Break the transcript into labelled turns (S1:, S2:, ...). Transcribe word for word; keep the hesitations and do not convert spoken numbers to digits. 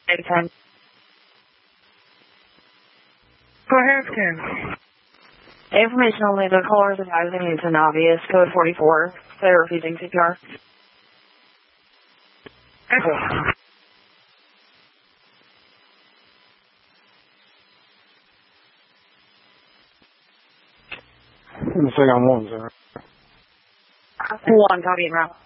S1: eight ten.
S2: Go ahead, Ken.
S1: Information only. The caller is advising it's an obvious. Code forty-four. They're refusing C P R.
S2: Echo.
S3: I'm saying I'm one, sir.
S1: One, copy and route.